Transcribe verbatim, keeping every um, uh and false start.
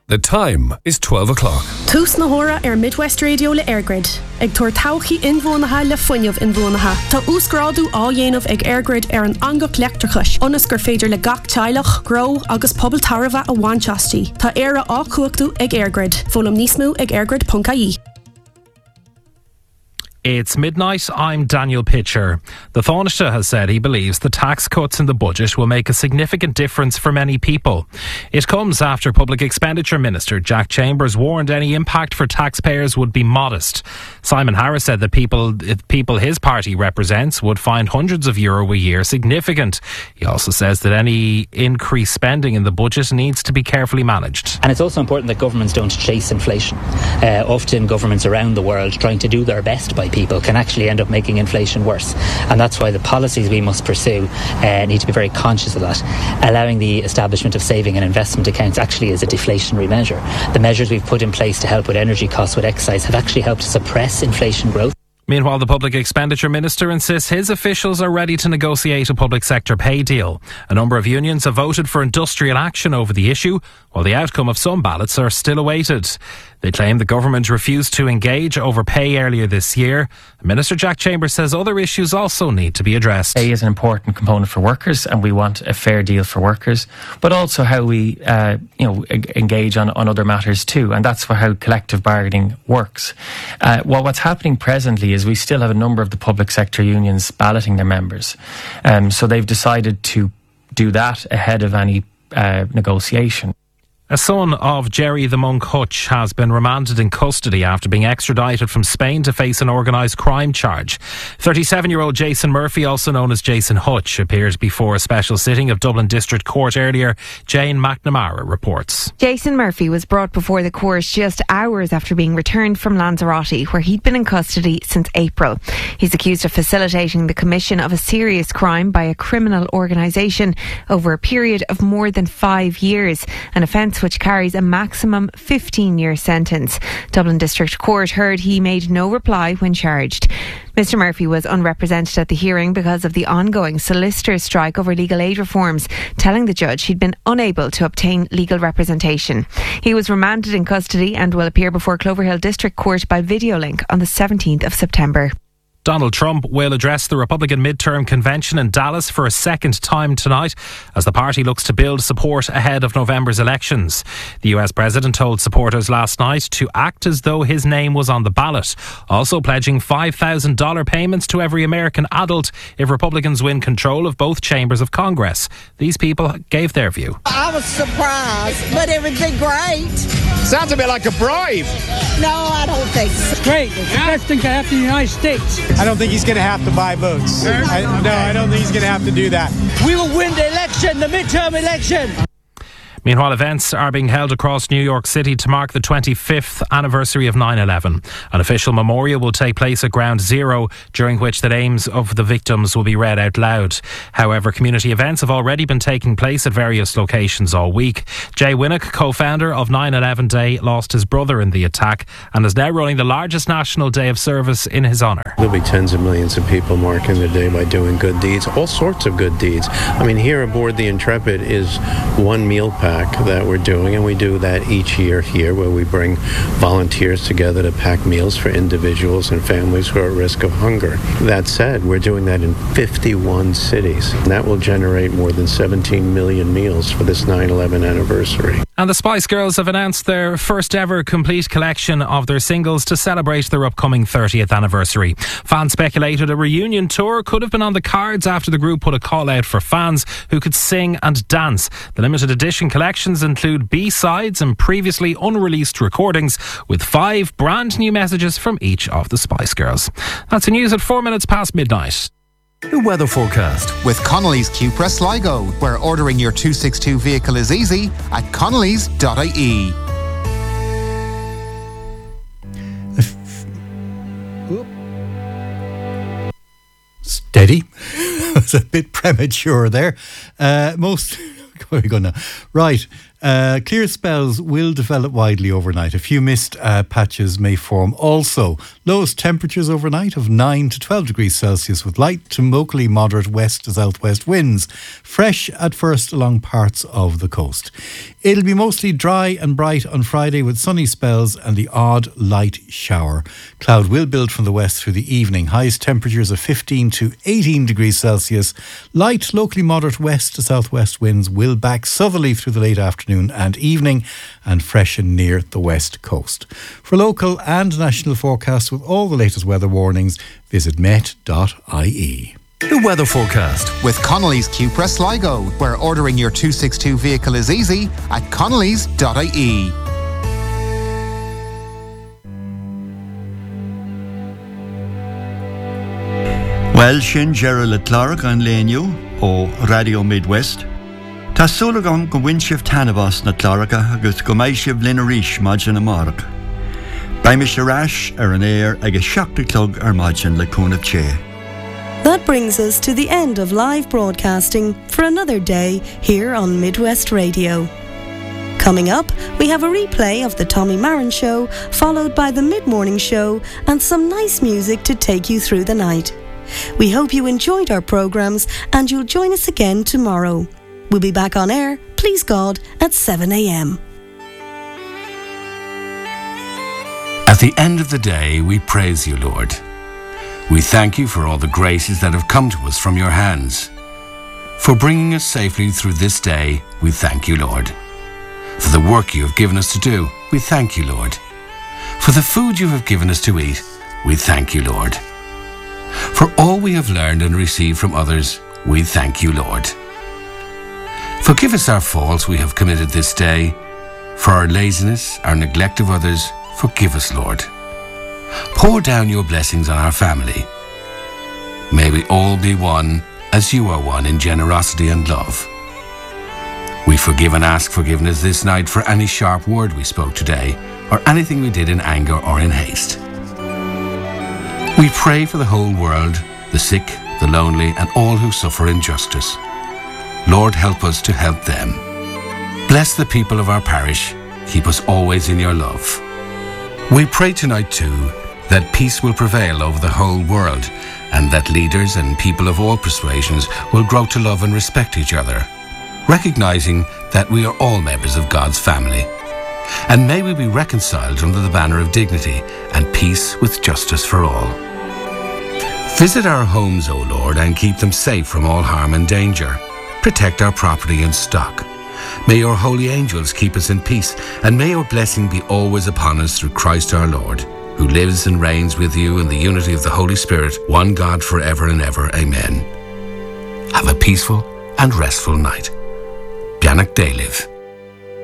The time is twelve o'clock. Tús na hora ar Midwest Radio le Airgrid. Ag tuair tauchaí inmhónatha le fuinneamh inmhónatha. Tá úscrádú á dhéanamh ag Airgrid ar an angach leachtrachais. Ionas gur féidir le gach teilech, gro agus pobl tarbha a bhainteastí. Tá éire á cuachtú ag Airgrid. Fólam níos mó ag airgrid dot I E. It's midnight. I'm Daniel Pitcher. The Taoiseach has said he believes the tax cuts in the budget will make a significant difference for many people. It comes after Public Expenditure Minister Jack Chambers warned any impact for taxpayers would be modest. Simon Harris said that people, people his party represents would find hundreds of euro a year significant. He also says that any increased spending in the budget needs to be carefully managed. And it's also important that governments don't chase inflation. Uh, often governments around the world trying to do their best by people can actually end up making inflation worse, and that's why the policies we must pursue uh, need to be very conscious of that. Allowing the establishment of saving and investment accounts actually is a deflationary measure. The measures we've put in place to help with energy costs with excise have actually helped to suppress inflation growth. Meanwhile, the Public Expenditure Minister insists his officials are ready to negotiate a public sector pay deal. A number of unions have voted for industrial action over the issue, while the outcome of some ballots are still awaited. They claim the government refused to engage over pay earlier this year. Minister Jack Chambers says other issues also need to be addressed. Pay is an important component for workers, and we want a fair deal for workers, but also how we uh, you know, engage on, on other matters too, and that's for how collective bargaining works. Uh, well, what's happening presently is we still have a number of the public sector unions balloting their members. Um, so they've decided to do that ahead of any uh, negotiation. A son of Jerry the Monk Hutch has been remanded in custody after being extradited from Spain to face an organised crime charge. thirty-seven-year-old Jason Murphy, also known as Jason Hutch, appeared before a special sitting of Dublin District Court earlier. Jane McNamara reports. Jason Murphy was brought before the court just hours after being returned from Lanzarote, where he'd been in custody since April. He's accused of facilitating the commission of a serious crime by a criminal organisation over a period of more than five years, an offence which carries a maximum fifteen-year sentence. Dublin District Court heard he made no reply when charged. Mister Murphy was unrepresented at the hearing because of the ongoing solicitors' strike over legal aid reforms, telling the judge he'd been unable to obtain legal representation. He was remanded in custody and will appear before Cloverhill District Court by video link on the seventeenth of September. Donald Trump will address the Republican midterm convention in Dallas for a second time tonight as the party looks to build support ahead of November's elections. The U S president told supporters last night to act as though his name was on the ballot, also pledging five thousand dollars payments to every American adult if Republicans win control of both chambers of Congress. These people gave their view. I was surprised, but it would be great. Sounds a bit like a bribe. No, I don't think so. Great. It's the best thing to happen in the United States. I don't think he's going to have to buy votes. I, no, I don't think he's going to have to do that. We will win the election, the midterm election. Meanwhile, events are being held across New York City to mark the twenty-fifth anniversary of nine eleven. An official memorial will take place at Ground Zero, during which the names of the victims will be read out loud. However, community events have already been taking place at various locations all week. Jay Winnock, co-founder of nine eleven Day, lost his brother in the attack and is now running the largest national day of service in his honour. There'll be tens of millions of people marking the day by doing good deeds, all sorts of good deeds. I mean, here aboard the Intrepid is one meal pack that we're doing, and we do that each year here, where we bring volunteers together to pack meals for individuals and families who are at risk of hunger. That said, we're doing that in fifty-one cities, and that will generate more than seventeen million meals for this nine eleven anniversary. And the Spice Girls have announced their first ever complete collection of their singles to celebrate their upcoming thirtieth anniversary. Fans speculated a reunion tour could have been on the cards after the group put a call out for fans who could sing and dance. The limited edition collections include B-sides and previously unreleased recordings with five brand new messages from each of the Spice Girls. That's the news at four minutes past midnight. The weather forecast with Connolly's Cupra Sligo, where ordering your two sixty-two vehicle is easy at connellys dot I E. Steady. It was a bit premature there. Uh, most Where are we going now? Right. Uh, clear spells will develop widely overnight. A few mist uh, patches may form also. Lowest temperatures overnight of nine to twelve degrees Celsius with light to locally moderate west to southwest winds. Fresh at first along parts of the coast. It'll be mostly dry and bright on Friday with sunny spells and the odd light shower. Cloud will build from the west through the evening. Highest temperatures of fifteen to eighteen degrees Celsius. Light, locally moderate west to southwest winds will back southerly through the late afternoon and evening and freshen near the west coast. For local and national forecasts with all the latest weather warnings, visit met dot I E. The weather forecast with Connolly's Q-Press Sligo, where ordering your two sixty-two vehicle is easy at connellys dot I E. Well, sin Gerald le Clark an léniu ó Radio Midwest. Tá súlagan go bhain sibh tanabas na Claracha agus go mbeidh sibh linn arís maidin amárach. Baim is arás ar an air agus seachta clog ar maidin le cúnamh ché. That brings us to the end of live broadcasting for another day here on Midwest Radio. Coming up, we have a replay of the Tommy Marin Show, followed by the mid-morning show and some nice music to take you through the night. We hope you enjoyed our programmes and you'll join us again tomorrow. We'll be back on air, please God, at seven a.m. At the end of the day, we praise you, Lord. We thank you for all the graces that have come to us from your hands. For bringing us safely through this day, we thank you, Lord. For the work you have given us to do, we thank you, Lord. For the food you have given us to eat, we thank you, Lord. For all we have learned and received from others, we thank you, Lord. Forgive us our faults we have committed this day. For our laziness, our neglect of others, forgive us, Lord. Pour down your blessings on our family. May we all be one as you are one in generosity and love. We forgive and ask forgiveness this night for any sharp word we spoke today or anything we did in anger or in haste. We pray for the whole world, the sick, the lonely, and all who suffer injustice. Lord, help us to help them. Bless the people of our parish. Keep us always in your love. We pray tonight too that peace will prevail over the whole world and that leaders and people of all persuasions will grow to love and respect each other, recognizing that we are all members of God's family. And may we be reconciled under the banner of dignity and peace with justice for all. Visit our homes, O Lord, and keep them safe from all harm and danger. Protect our property and stock. May your holy angels keep us in peace, and may your blessing be always upon us through Christ our Lord, who lives and reigns with you in the unity of the Holy Spirit, one God forever and ever. Amen. Have a peaceful and restful night. Bianach Daliv.